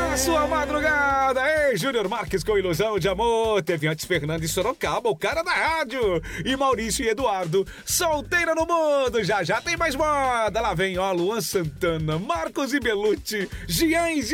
A sua madrugada. Ei, Júnior Marques com Ilusão de Amor. Teve antes Fernando e Sorocaba, o cara da rádio. E Maurício e Eduardo, Solteira no Mundo. Já já tem mais moda. Lá vem, ó, Luan Santana, Marcos e Belucci, Gian e